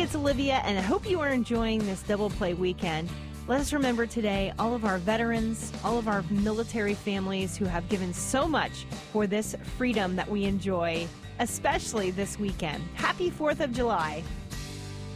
it's Olivia, and I hope you are enjoying this double play weekend. Let us remember today all of our veterans, all of our military families who have given so much for this freedom that we enjoy, especially this weekend. Happy 4th of July.